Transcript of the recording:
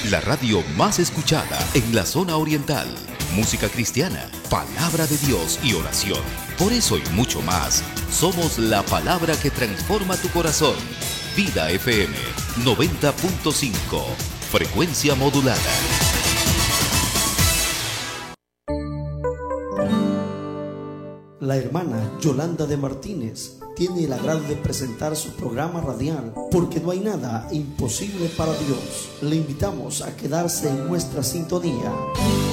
la radio más escuchada en la zona oriental. Música cristiana, palabra de Dios y oración. Por eso y mucho más, somos la palabra que transforma tu corazón. Vida FM 90.5, frecuencia modulada. La hermana Yolanda de Martínez tiene el agrado de presentar su programa radial Porque no hay nada imposible para Dios. Le invitamos a quedarse en nuestra sintonía.